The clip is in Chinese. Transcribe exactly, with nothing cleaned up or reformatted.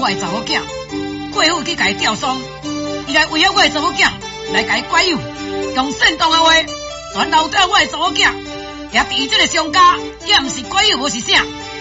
我的查某囝，过户去甲伊吊丧，伊来威胁我的查某囝，来甲伊拐诱，用煽动的话传流对我的查某囝，也伫这个商家，也毋是拐诱，无是啥，